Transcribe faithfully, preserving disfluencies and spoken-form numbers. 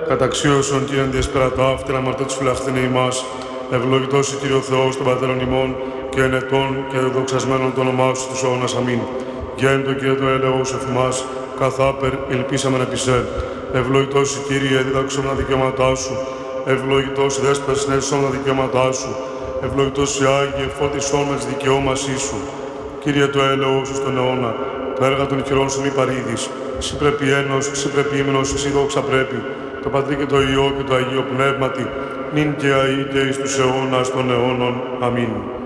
καταξίωσον Κύριον διεσπερατά αυτήν αμαρτία της φυλαχθήνε ημάς, ευλογητός η Κύριο Θεός των Πατέρων ημών και ενετών και δοξασμένων το όνομά σου τους αιώνας. Αμήν. Γέντο Κύριε το έλεος εφημάς, καθάπερ ελπίσαμεν επί σε. Ευλογητός η Κύριε διδάξομεν τα δικαιώματά σου, ευλογητός η Δέσποτα συνέστησον τα δικαιώματά σου, ευλογητός η Άγιε φώτισόν με τις δικαιώμασή σου. Κύριε το έλεος σου στον αιώνα, το έργα των χειρών σου μη παρήδεις. Συ πρέπει ένος, συ πρέπει ύμνος, συ δόξα πρέπει. Το Πατρί και το Υιό και το Αγίο Πνεύματι, νυν και αεί και εις τους αιώνας των αιώνων. Αμήν.